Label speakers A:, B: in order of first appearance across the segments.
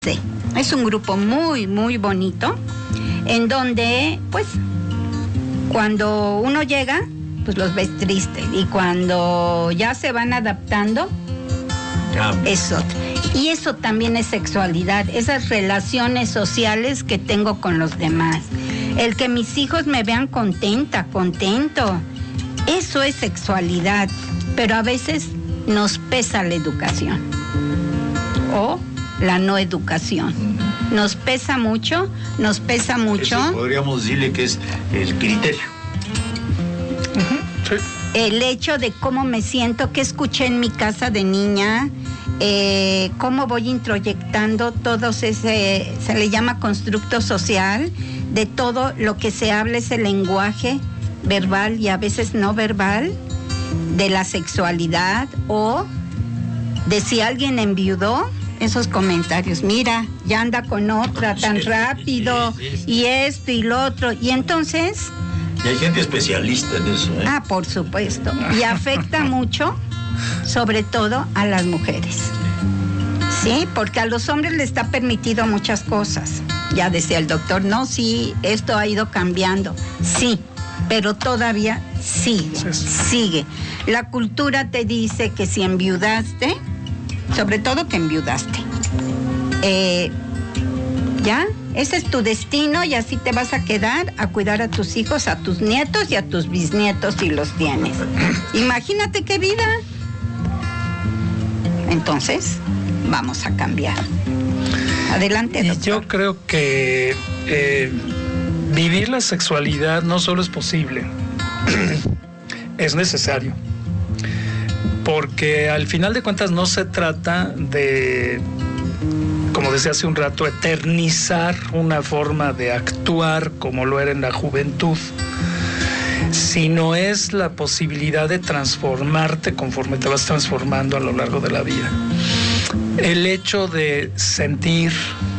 A: Sí, es un grupo muy, muy bonito, en donde, pues, cuando uno llega, pues los ves tristes, y cuando ya se van adaptando, es otro. Y eso también es sexualidad, esas relaciones sociales que tengo con los demás. El que mis hijos me vean contenta, contento, eso es sexualidad, pero a veces nos pesa la educación o la no educación. Nos pesa mucho.
B: Eso podríamos decirle que es el criterio.
A: Sí. El hecho de cómo me siento, qué escuché en mi casa de niña, cómo voy introyectando todo se le llama constructo social, de todo lo que se habla, ese lenguaje verbal y a veces no verbal, de la sexualidad, o de si alguien enviudó, esos comentarios, mira, ya anda con otra tan rápido, y esto y lo otro, y entonces...
B: Y hay gente especialista en eso, ¿eh?
A: Ah, por supuesto, y afecta mucho, sobre todo a las mujeres, ¿sí? Porque a los hombres les está permitido muchas cosas, ya decía el doctor, no, sí, esto ha ido cambiando, sí, pero todavía sigue. La cultura te dice que si enviudaste, sobre todo que enviudaste, ya, ese es tu destino y así te vas a quedar a cuidar a tus hijos, a tus nietos y a tus bisnietos si los tienes. Imagínate qué vida. Entonces, vamos a cambiar. Adelante, doctor.
C: Y yo creo que vivir la sexualidad no solo es posible, es necesario. Porque al final de cuentas no se trata de, como decía hace un rato, eternizar una forma de actuar como lo era en la juventud, sino es la posibilidad de transformarte conforme te vas transformando a lo largo de la vida. El hecho de sentir,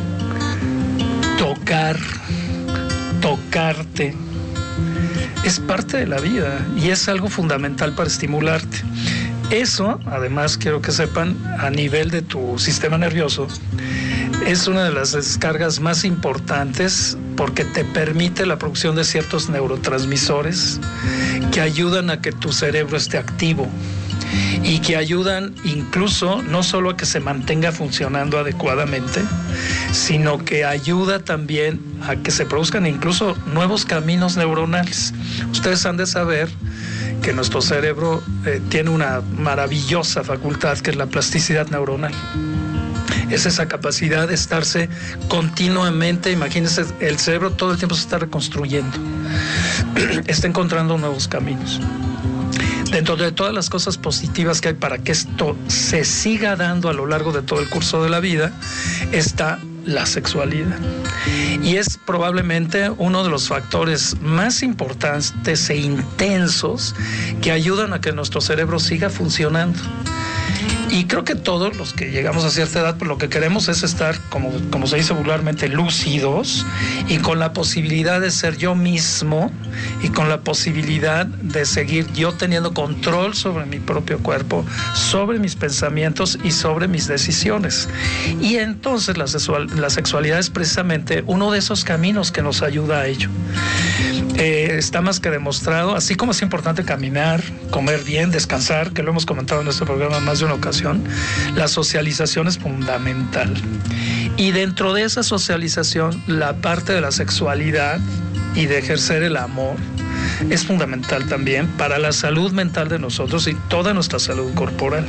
C: tocarte, es parte de la vida y es algo fundamental para estimularte. Eso, además, quiero que sepan, a nivel de tu sistema nervioso, es una de las descargas más importantes porque te permite la producción de ciertos neurotransmisores que ayudan a que tu cerebro esté activo y que ayudan incluso no solo a que se mantenga funcionando adecuadamente, sino que ayuda también a que se produzcan incluso nuevos caminos neuronales. Ustedes han de saber que nuestro cerebro tiene una maravillosa facultad que es la plasticidad neuronal. Es esa capacidad de estarse continuamente, imagínense, el cerebro todo el tiempo se está reconstruyendo, está encontrando nuevos caminos. Dentro de todas las cosas positivas que hay para que esto se siga dando a lo largo de todo el curso de la vida, está la sexualidad. Y es probablemente uno de los factores más importantes e intensos que ayudan a que nuestro cerebro siga funcionando. Y creo que todos los que llegamos a cierta edad, pues lo que queremos es estar, como se dice vulgarmente, lúcidos y con la posibilidad de ser yo mismo y con la posibilidad de seguir yo teniendo control sobre mi propio cuerpo, sobre mis pensamientos y sobre mis decisiones. Y entonces la sexualidad es precisamente uno de esos caminos que nos ayuda a ello. Está más que demostrado, así como es importante caminar, comer bien, descansar, que lo hemos comentado en este programa más de una ocasión, la socialización es fundamental. Y dentro de esa socialización, la parte de la sexualidad y de ejercer el amor es fundamental también para la salud mental de nosotros y toda nuestra salud corporal.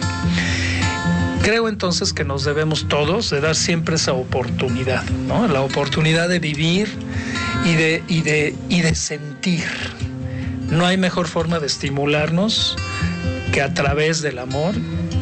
C: Creo entonces que nos debemos todos de dar siempre esa oportunidad, ¿no? La oportunidad de vivir y de sentir. No hay mejor forma de estimularnos que a través del amor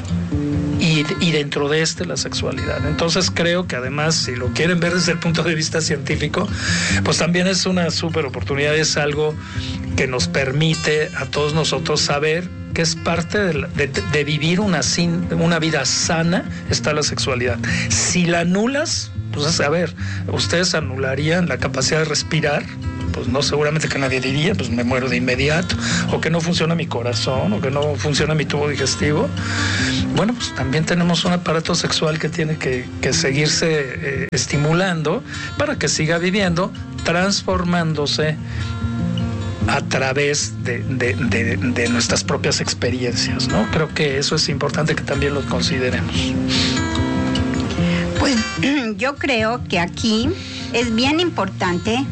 C: y dentro de la sexualidad. Entonces creo que además, si lo quieren ver desde el punto de vista científico, pues también es una súper oportunidad, es algo que nos permite a todos nosotros saber que es parte de vivir una vida sana, está la sexualidad. Si la anulas, pues a ver, ustedes anularían la capacidad de respirar, pues no, seguramente que nadie diría, pues me muero de inmediato, o que no funciona mi corazón, o que no funciona mi tubo digestivo. Bueno, pues también tenemos un aparato sexual que tiene que seguirse estimulando para que siga viviendo, transformándose a través de nuestras propias experiencias, ¿no? Creo que eso es importante que también lo consideremos.
A: Pues yo creo que aquí es bien importante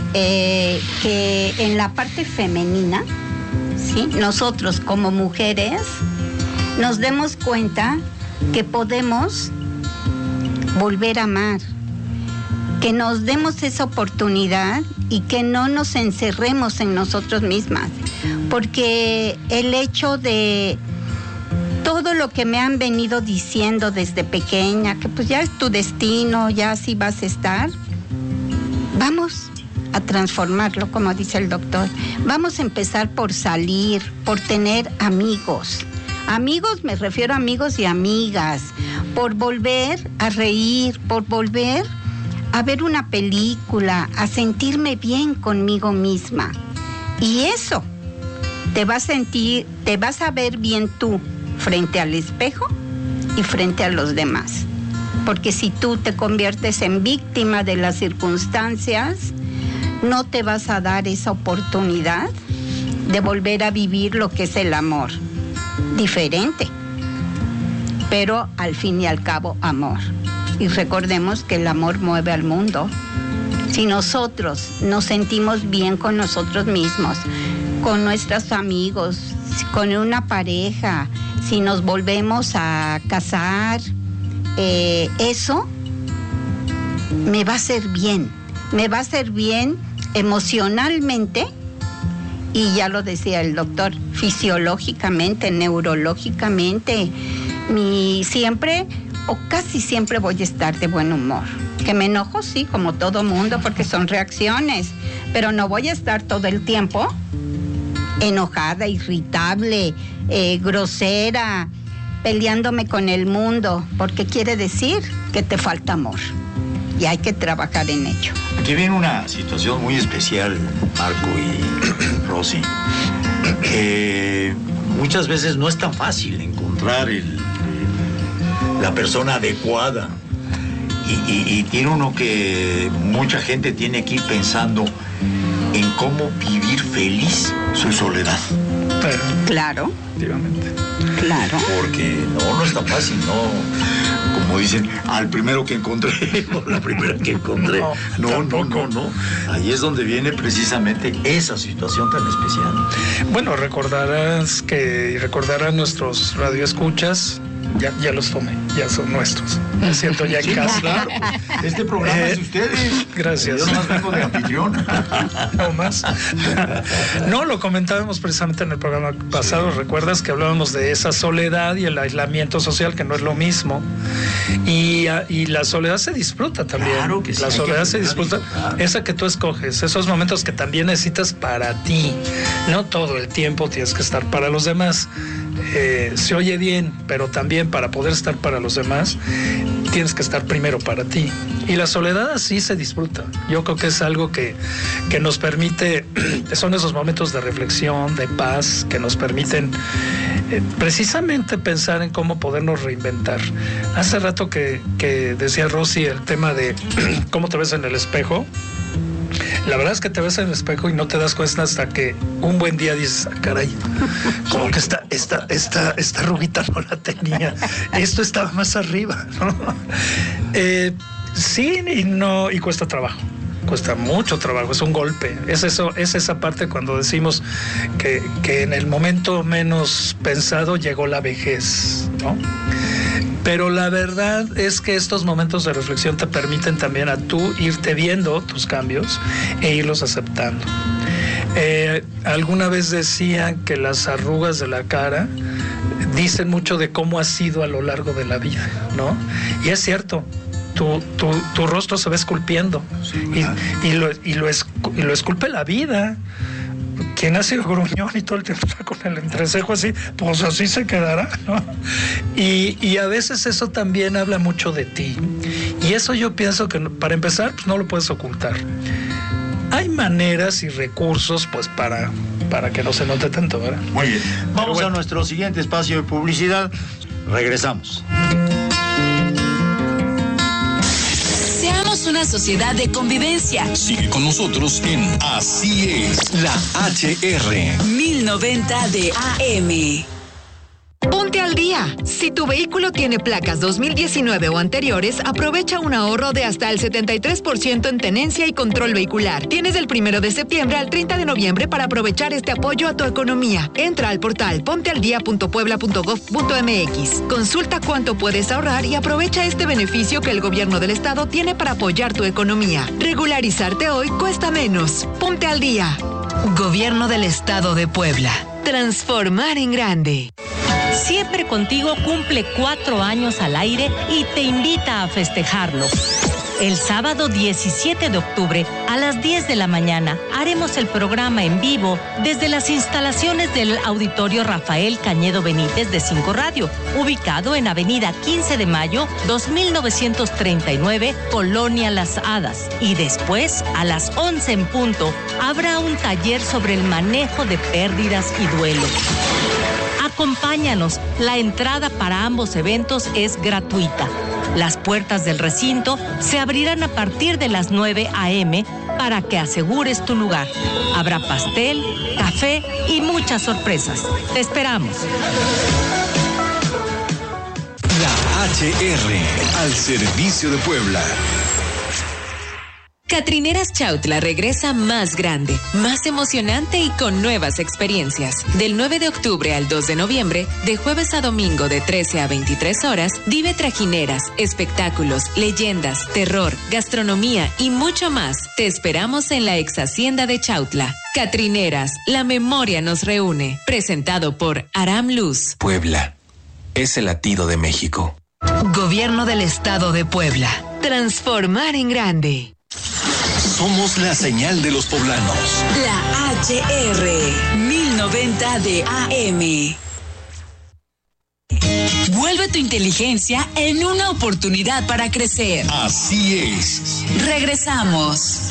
A: que en la parte femenina, ¿sí?, nosotros como mujeres nos demos cuenta que podemos volver a amar, que nos demos esa oportunidad y que no nos encerremos en nosotros mismas, porque el hecho de todo lo que me han venido diciendo desde pequeña, que pues ya es tu destino, ya así vas a estar, vamos a transformarlo, como dice el doctor. Vamos a empezar por salir, por tener amigos. Amigos, me refiero a amigos y amigas, por volver a reír, por volver a ver una película, a sentirme bien conmigo misma. Y eso, te vas a ver bien tú frente al espejo y frente a los demás. Porque si tú te conviertes en víctima de las circunstancias, no te vas a dar esa oportunidad de volver a vivir lo que es el amor. Diferente, pero al fin y al cabo amor. Y recordemos que el amor mueve al mundo. Si nosotros nos sentimos bien con nosotros mismos, con nuestros amigos, con una pareja, si nos volvemos a casar, eso me va a hacer bien. Me va a hacer bien emocionalmente, y ya lo decía el doctor, fisiológicamente, neurológicamente. Siempre o casi siempre voy a estar de buen humor. Que me enojo, sí, como todo mundo, porque son reacciones, pero no voy a estar todo el tiempo enojada, irritable, grosera, peleándome con el mundo, porque quiere decir que te falta amor y hay que trabajar en ello.
B: Aquí viene una situación muy especial, Marco y Rosy. Muchas veces no es tan fácil encontrar la persona adecuada y tiene uno que mucha gente tiene que ir pensando en cómo vivir feliz su soledad.
A: Claro.
C: Efectivamente.
A: Claro.
B: Porque no es tan fácil, no. Como dicen, al primero que encontré, o la primera que encontré. No. Ahí es donde viene precisamente esa situación tan especial.
C: Bueno, recordarán nuestros radioescuchas. Ya los tomé, ya son nuestros. Me siento ya en casa.
B: Claro. Este programa es de ustedes.
C: Gracias.
B: Yo más vengo de anfitrión.
C: No más. No, lo comentábamos precisamente en el programa pasado. Sí. ¿Recuerdas que hablábamos de esa soledad y el aislamiento social, que no es lo mismo? Y la soledad se disfruta también.
B: Claro que sí.
C: La soledad se disfruta. Esa que tú escoges, esos momentos que también necesitas para ti. No todo el tiempo tienes que estar para los demás. Se oye bien, pero también para poder estar para los demás tienes que estar primero para ti. Y la soledad así se disfruta. Yo creo que es algo que nos permite, son esos momentos de reflexión, de paz, que nos permiten precisamente pensar en cómo podernos reinventar. Hace rato que decía Rosy el tema de cómo te ves en el espejo. La verdad es que te ves en el espejo y no te das cuenta hasta que un buen día dices, caray, como que esta rubita no la tenía, esto estaba más arriba, ¿no? Sí y no, y cuesta trabajo. Cuesta mucho trabajo, es un golpe. Es esa parte cuando decimos que en el momento menos pensado llegó la vejez, ¿no? Pero la verdad es que estos momentos de reflexión te permiten también a tú irte viendo tus cambios e irlos aceptando. Alguna vez decían que las arrugas de la cara dicen mucho de cómo has sido a lo largo de la vida, ¿no? Y es cierto. Tu rostro se va esculpiendo, sí, y lo esculpe la vida. Quien ha sido gruñón y todo el tiempo está con el entrecejo así, pues así se quedará, ¿no? Y a veces eso también habla mucho de ti. Y eso yo pienso que para empezar, pues no lo puedes ocultar. hay maneras y recursos pues para que no se note tanto, ¿verdad?
B: Muy bien. Vamos a nuestro siguiente espacio de publicidad. Regresamos.
D: Seamos una sociedad de convivencia.
E: Sigue con nosotros en Así es, la HR.
D: 1090 de AM.
F: Ponte al día. Si tu vehículo tiene placas 2019 o anteriores, aprovecha un ahorro de hasta el 73% en tenencia y control vehicular. Tienes del 1 de septiembre al 30 de noviembre para aprovechar este apoyo a tu economía. Entra al portal pontealdía.puebla.gov.mx. Consulta cuánto puedes ahorrar y aprovecha este beneficio que el gobierno del estado tiene para apoyar tu economía. Regularizarte hoy cuesta menos. Ponte al día. Gobierno del Estado de Puebla. Transformar en grande.
G: Siempre Contigo cumple 4 años al aire y te invita a festejarlo. El sábado 17 de octubre a las 10 de la mañana haremos el programa en vivo desde las instalaciones del Auditorio Rafael Cañedo Benítez de 5 Radio, ubicado en Avenida 15 de Mayo, 2939, Colonia Las Hadas. Y después, a las 11 en punto, habrá un taller sobre el manejo de pérdidas y duelo. Acompáñanos, la entrada para ambos eventos es gratuita. Las puertas del recinto se abrirán a partir de las 9 a.m. para que asegures tu lugar. Habrá pastel, café y muchas sorpresas. Te esperamos.
E: La HR, al servicio de Puebla.
D: Catrineras Chautla regresa más grande, más emocionante y con nuevas experiencias. Del 9 de octubre al 2 de noviembre, de jueves a domingo de 13 a 23 horas, vive trajineras, espectáculos, leyendas, terror, gastronomía y mucho más. Te esperamos en la ex hacienda de Chautla. Catrineras, la memoria nos reúne. Presentado por Aram Luz.
E: Puebla es el latido de México.
F: Gobierno del Estado de Puebla. Transformar en grande.
E: Somos la señal de los poblanos.
D: La HR 1090 de AM. Vuelve tu inteligencia en una oportunidad para crecer.
E: Así es.
D: Regresamos.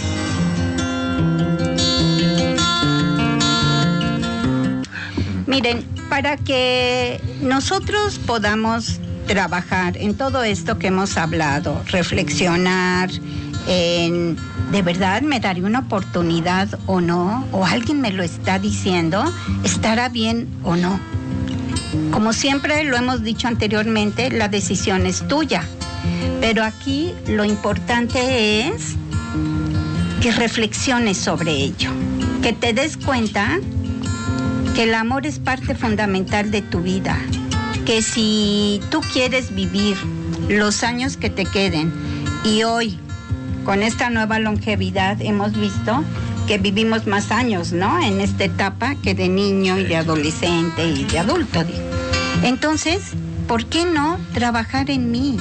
A: Miren, para que nosotros podamos trabajar en todo esto que hemos hablado, reflexionar en ¿de verdad me daré una oportunidad o no? ¿O alguien me lo está diciendo? ¿Estará bien o no? Como siempre lo hemos dicho anteriormente, la decisión es tuya. Pero aquí lo importante es que reflexiones sobre ello, que te des cuenta que el amor es parte fundamental de tu vida, que si tú quieres vivir los años que te queden, y hoy con esta nueva longevidad hemos visto que vivimos más años, ¿no? En esta etapa que de niño y de adolescente y de adulto. Entonces, ¿por qué no trabajar en mí?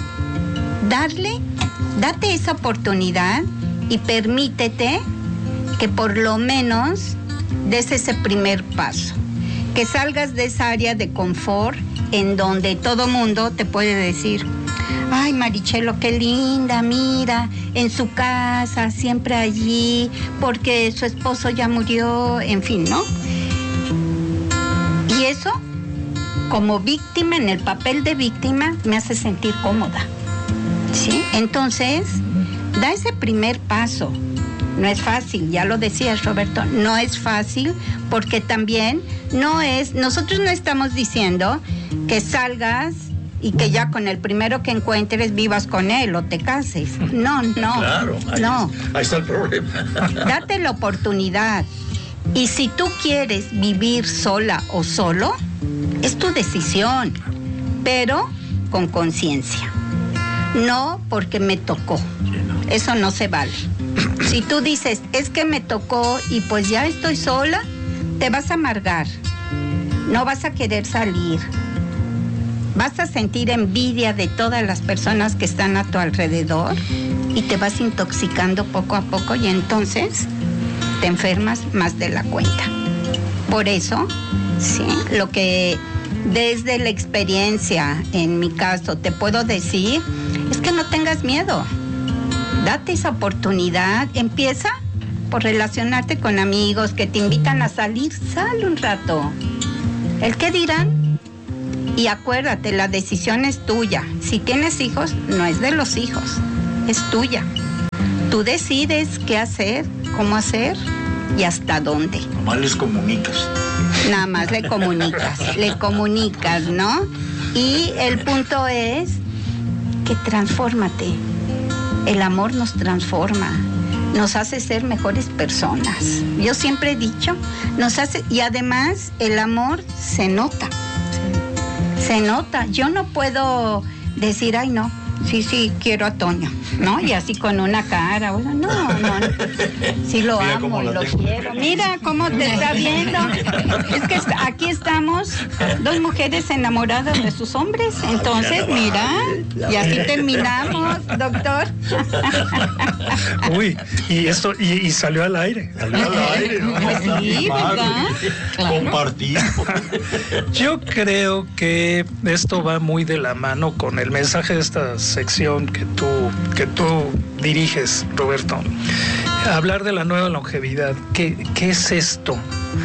A: Date esa oportunidad y permítete que por lo menos des ese primer paso. Que salgas de esa área de confort en donde todo mundo te puede decir: ay, Marichelo, qué linda, mira, en su casa, siempre allí, porque su esposo ya murió, en fin, ¿no? Y eso, como víctima, en el papel de víctima, me hace sentir cómoda, ¿sí? Entonces, da ese primer paso. No es fácil, ya lo decías, Roberto, no es fácil, porque también nosotros no estamos diciendo que salgas y que ya con el primero que encuentres vivas con él o te cases. No.
B: Claro, ahí está el problema.
A: Date la oportunidad. Y si tú quieres vivir sola o solo, es tu decisión, pero con conciencia. No porque me tocó. Eso no se vale. Si tú dices, es que me tocó y pues ya estoy sola, te vas a amargar. No vas a querer salir. Vas a sentir envidia de todas las personas que están a tu alrededor y te vas intoxicando poco a poco y entonces te enfermas más de la cuenta. Por eso, sí, lo que desde la experiencia, en mi caso, te puedo decir es que no tengas miedo. Date esa oportunidad, empieza por relacionarte con amigos que te invitan a salir, sal un rato. ¿El qué dirán? Y acuérdate, la decisión es tuya. Si tienes hijos, no es de los hijos, es tuya. Tú decides qué hacer, cómo hacer y hasta dónde.
B: Nomás les comunicas.
A: Nada más le comunicas, ¿no? Y el punto es que transfórmate. El amor nos transforma, nos hace ser mejores personas. Yo siempre he dicho, nos hace, y además el amor se nota. Se nota. Yo no puedo decir, ay no, sí, quiero a Toño, ¿no? Y así con una cara, no. Sí lo mira amo y lo quiero. Mira cómo te está viendo. Es que aquí estamos, dos mujeres enamoradas de sus hombres. Entonces, mira, y así terminamos, doctor.
C: Uy, y esto, y salió al aire.
B: Salió al aire, ¿no?
A: Pues sí, ¿verdad?
B: Compartir.
C: Yo creo que esto va muy de la mano con el mensaje de esta sección que tú diriges, Roberto. Hablar de la nueva longevidad. ¿Qué es esto?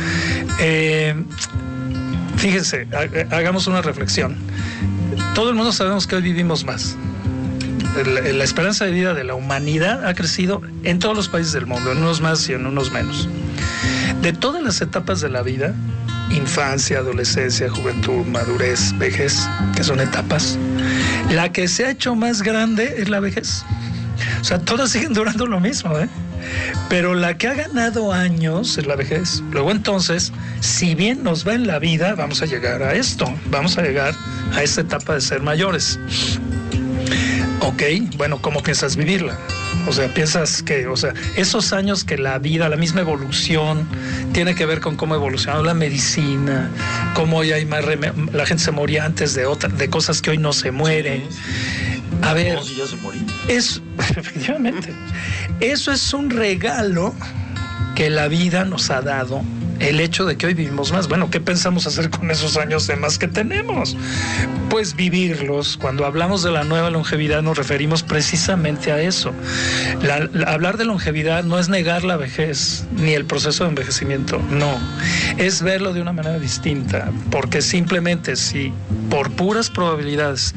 C: Fíjense, hagamos una reflexión. Todo el mundo sabemos que hoy vivimos más. La esperanza de vida de la humanidad ha crecido en todos los países del mundo, en unos más y en unos menos. De todas las etapas de la vida, infancia, adolescencia, juventud, madurez, vejez, que son etapas, la que se ha hecho más grande es la vejez. O sea, todas siguen durando lo mismo, pero la que ha ganado años es la vejez. Luego entonces, si bien nos va en la vida, vamos a llegar a esto, vamos a llegar a esta etapa de ser mayores. Ok, bueno, ¿cómo piensas vivirla? O sea, piensas que, esos años que la vida, la misma evolución, tiene que ver con cómo ha evolucionado la medicina, cómo hoy hay más la gente se moría antes de cosas que hoy no se mueren. A ver,
B: no, si ya se moría.
C: Efectivamente, eso es un regalo que la vida nos ha dado. El hecho de que hoy vivimos más. Bueno, ¿qué pensamos hacer con esos años de más que tenemos? Pues vivirlos. Cuando hablamos de la nueva longevidad nos referimos precisamente a eso. Hablar de longevidad no es negar la vejez ni el proceso de envejecimiento, no. Es verlo de una manera distinta, porque simplemente si por puras probabilidades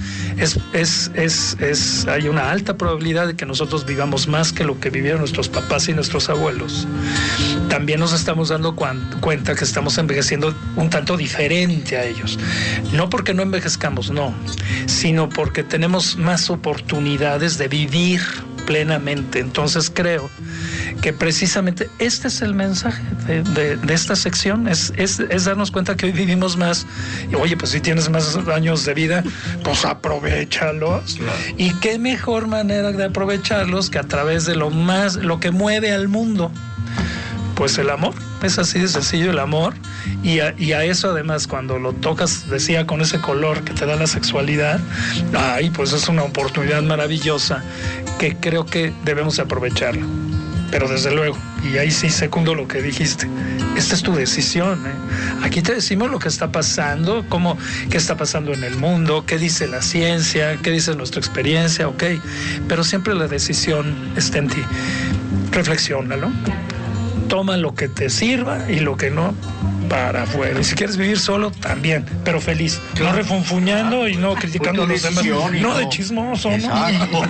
C: hay una alta probabilidad de que nosotros vivamos más que lo que vivieron nuestros papás y nuestros abuelos, también nos estamos dando cuenta que estamos envejeciendo un tanto diferente a ellos. No porque no envejezcamos, no, sino porque tenemos más oportunidades de vivir plenamente. Entonces creo que precisamente este es el mensaje de esta sección, es darnos cuenta que hoy vivimos más. Y, oye, pues si tienes más años de vida, pues aprovéchalos. Claro. Y qué mejor manera de aprovecharlos que a través de lo que mueve al mundo. Pues el amor, es así de sencillo el amor, y a eso además cuando lo tocas, decía, con ese color que te da la sexualidad, pues es una oportunidad maravillosa que creo que debemos aprovecharla. Pero desde luego, y ahí sí secundo lo que dijiste, esta es tu decisión, Aquí te decimos lo que está pasando, qué está pasando en el mundo, qué dice la ciencia, qué dice nuestra experiencia, ok, pero siempre la decisión está en ti. Reflexiónalo. Toma lo que te sirva y lo que no, para afuera. Y si quieres vivir solo, también, pero feliz. Claro. No refunfuñando y no criticando a los demás. No de chismoso,
B: exacto.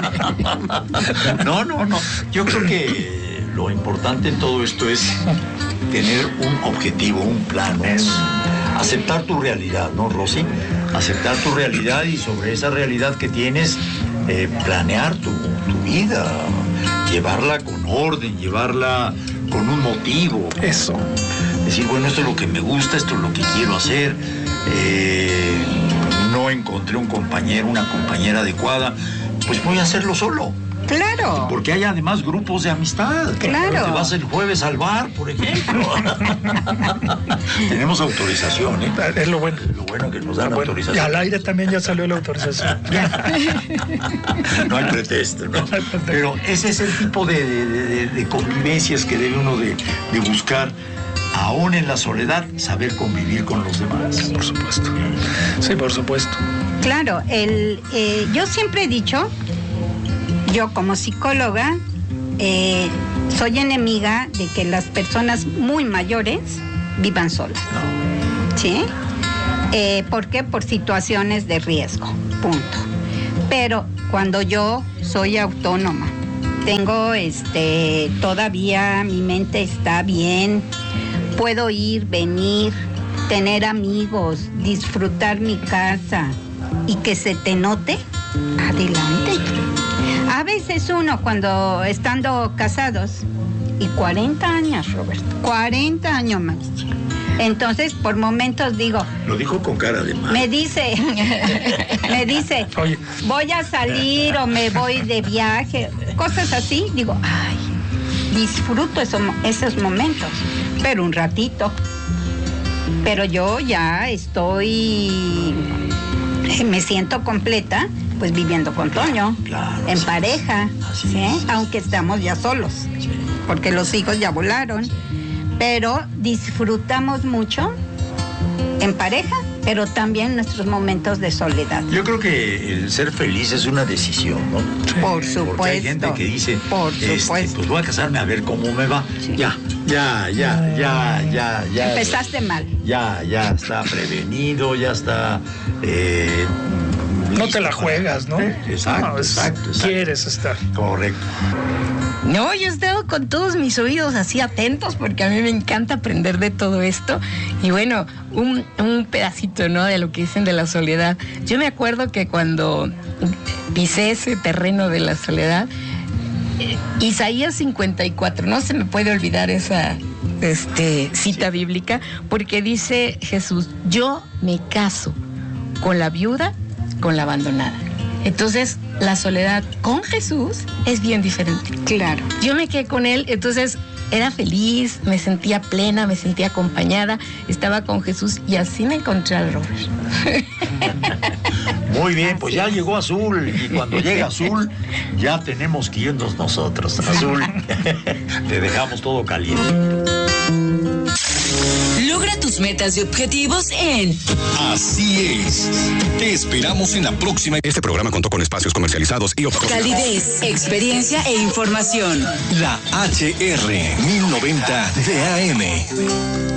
B: ¿no? No. Yo creo que lo importante en todo esto es tener un objetivo, un plan. Aceptar tu realidad, ¿no, Rosy? Aceptar tu realidad y sobre esa realidad que tienes, planear tu vida. Llevarla con orden, llevarla con un motivo.
C: Eso.
B: Decir, bueno, esto es lo que me gusta, esto es lo que quiero hacer. No encontré un compañero, una compañera adecuada, pues voy a hacerlo solo.
A: Claro.
B: Porque hay además grupos de amistad.
A: Claro.
B: Te vas el jueves al bar, por ejemplo. Tenemos autorización,
C: Es lo bueno.
B: Lo bueno que nos dan autorización.
C: Y al aire también ya salió la autorización.
B: No hay pretexto, ¿no? Pero ese es el tipo de convivencias que debe uno de buscar. Aún en la soledad, saber convivir con los demás.
C: Por supuesto. Sí, por supuesto.
A: Claro, yo siempre he dicho, yo como psicóloga, soy enemiga de que las personas muy mayores vivan solas. ¿Sí? ¿Por qué? Por situaciones de riesgo, punto. Pero cuando yo soy autónoma, tengo todavía mi mente está bien, puedo ir, venir, tener amigos, disfrutar mi casa y que se te note, adelante. A veces uno cuando estando casados, y 40 años, Roberto, 40 años más. Entonces, por momentos digo...
B: Lo dijo con cara de mal.
A: Me dice,
C: Oye,
A: voy a salir o me voy de viaje, cosas así. Digo, ay, disfruto esos momentos, pero un ratito. Pero yo ya me siento completa, pues viviendo con Toño,
B: Claro,
A: en
B: sí,
A: pareja,
B: así
A: ¿sí?
B: es.
A: Aunque estamos ya solos,
B: Sí.
A: porque los hijos ya volaron. Pero disfrutamos mucho en pareja, pero también nuestros momentos de soledad.
B: Yo creo que el ser feliz es una decisión, ¿no?
A: Por supuesto.
B: Porque hay gente que dice,
A: Por supuesto.
B: pues voy a casarme a ver cómo me va.
A: Sí.
B: Ya.
A: Empezaste mal.
B: Ya está prevenido, ya está...
C: no te la juegas, ¿no?
B: Exacto,
C: No,
B: exacto.
C: Quieres estar.
B: Correcto.
H: No, yo he estado con todos mis oídos así atentos porque a mí me encanta aprender de todo esto. Y bueno, un pedacito, ¿no? De lo que dicen de la soledad. Yo me acuerdo que cuando pisé ese terreno de la soledad, Isaías 54, no se me puede olvidar esa cita bíblica, porque dice Jesús, yo me caso con la viuda, con la abandonada. Entonces, la soledad con Jesús es bien diferente.
A: Claro.
H: Yo me quedé con él, entonces era feliz, me sentía plena, me sentía acompañada, estaba con Jesús y así me encontré al Robert.
B: Muy bien, pues ya llegó Azul y cuando llega Azul ya tenemos que irnos nosotros. Azul, te dejamos todo caliente.
D: Logra tus metas y objetivos en
E: Así es. Te esperamos en la próxima.
I: Este programa contó con espacios comercializados y
D: calidez, experiencia e información.
E: La HR 1090 de AM.